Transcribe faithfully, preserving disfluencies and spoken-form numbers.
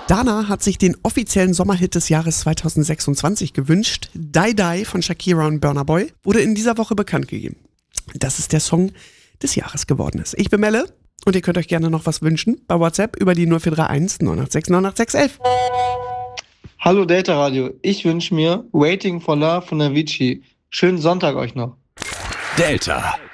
Dana hat sich den offiziellen Sommerhit des Jahres zweitausendsechsundzwanzig gewünscht. Die Die von Shakira und Burna Boy wurde in dieser Woche bekannt gegeben, dass es der Song des Jahres geworden ist. Ich bin Melle und ihr könnt euch gerne noch was wünschen bei WhatsApp über die null vier drei eins neun acht sechs neun acht sechs eins eins. Hallo Delta Radio, ich wünsche mir Waiting for Love von Avicii. Schönen Sonntag euch noch. Delta.